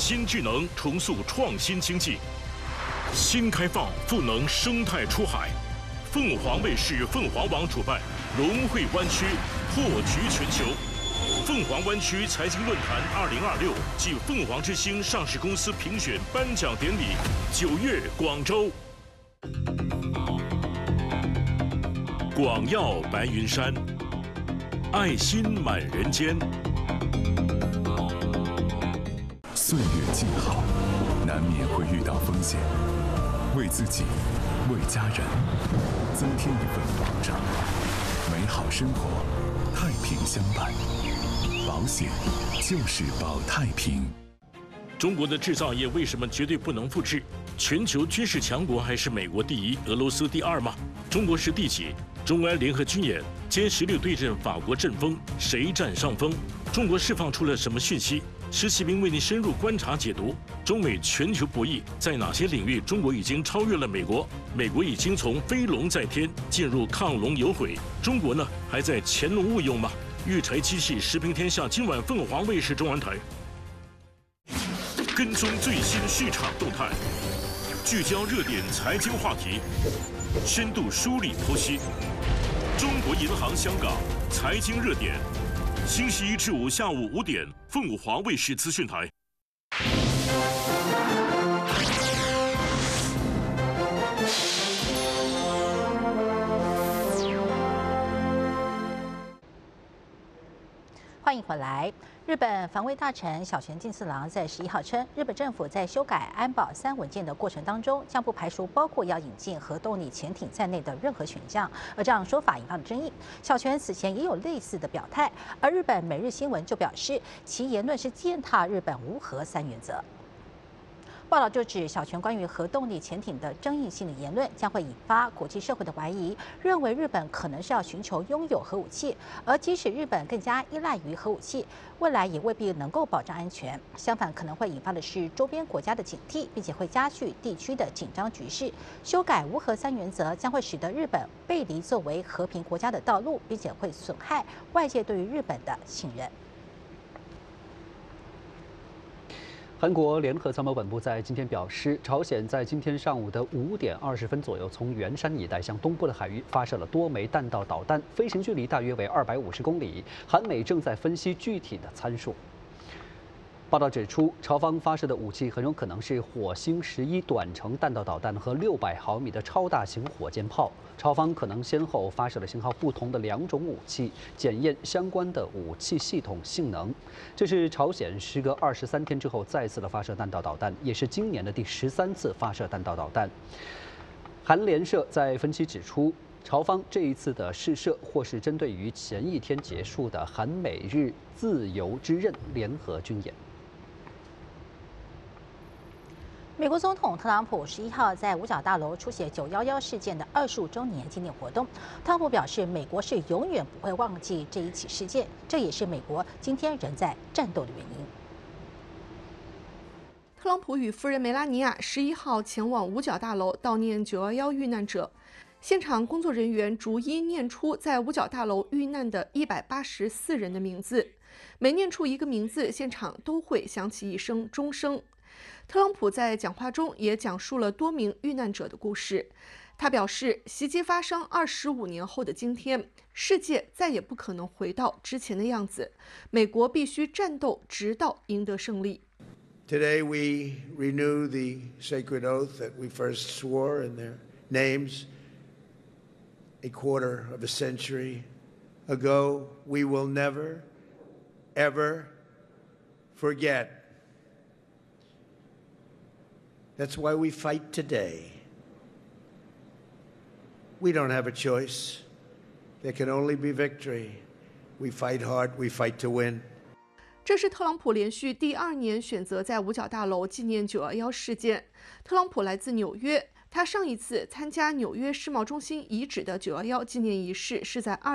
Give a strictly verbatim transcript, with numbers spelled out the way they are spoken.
新智能重塑创新经济，新开放赋能生态出海。凤凰卫视凤凰网主办龙汇湾区破局全球。凤凰湾区财经论坛二零二六暨凤凰之星上市公司评选颁奖典礼，九月广州。广耀白云山，爱心满人间。 岁月静好，难免会遇到风险，为自己，为家人，增添一份保障。美好生活，太平相伴。保险就是保太平。 中国的制造业为什么绝对不能复制？全球军事强国还是美国第一，俄罗斯第二吗？中国是第几？中安联合军演歼十六对阵法国阵风，谁占上风？中国释放出了什么讯息？施启明为您深入观察解读中美全球博弈，在哪些领域中国已经超越了美国？美国已经从飞龙在天进入亢龙有悔，中国呢还在潜龙勿用吗？育才机器时评天下，今晚凤凰卫视中文台跟踪最新市场动态，聚焦热点财经话题，深度梳理剖析中国银行香港财经热点。星期一至五下午五点，凤凰卫视资讯台。 欢迎回来。日本防卫大臣小泉进次郎在十一号称，日本政府在修改安保三文件的过程当中，将不排除包括要引进核动力潜艇在内的任何选项。而这样说法引发了争议。小泉此前也有类似的表态，而日本每日新闻就表示，其言论是践踏日本无核三原则。报道就指，小泉关于核动力潜艇的争议性的言论将会引发国际社会的怀疑，认为日本可能是要寻求拥有核武器，而即使日本更加依赖于核武器，未来也未必能够保障安全。相反，可能会引发的是周边国家的警惕，并且会加剧地区的紧张局势。修改无核三原则将会使得日本背离作为和平国家的道路，并且会损害外界对于日本的信任。 韩国联合参谋本部在今天表示，朝鲜在今天上午的五点二十分左右，从元山一带向东部的海域发射了多枚弹道导弹，飞行距离大约为二百五十公里。韩美正在分析具体的参数。报道指出，朝方发射的武器很有可能是火星十一短程弹道导弹和六百毫米的超大型火箭炮。朝方可能先后发射了型号不同的两种武器，检验相关的武器系统性能。这是朝鲜时隔二十三天之后再次的发射弹道导弹，也是今年的第十三次发射弹道导弹。韩联社在分析指出，朝方这一次的试射或是针对于前一天结束的韩美日自由之刃联合军演。 美国总统特朗普十一号在五角大楼出席九一一事件的二十五周年纪念活动。特朗普表示，美国是永远不会忘记这一起事件，这也是美国今天仍在战斗的原因。 特朗普与夫人梅拉尼亚十一号前往五角大楼悼念九一一遇难者。现场工作人员逐一念出在五角大楼遇难的一百八十四人的名字，每念出一个名字，现场都会响起一声钟声。特朗普在讲话中也讲述了多名遇难者的故事。他表示，袭击发生二十五年后的今天，世界再也不可能回到之前的样子，美国必须战斗直到赢得胜利。 Today we renew the sacred oath that we first swore in their names a quarter of a century ago. We will never, ever forget. That's why we fight today. We don't have a choice. There can only be victory. We fight hard, we fight to win. 这是特朗普连续第二年选择在五角大楼纪念九一一事件。特朗普来自纽约，他上一次参加纽约世贸中心遗址的九一一纪念仪式是在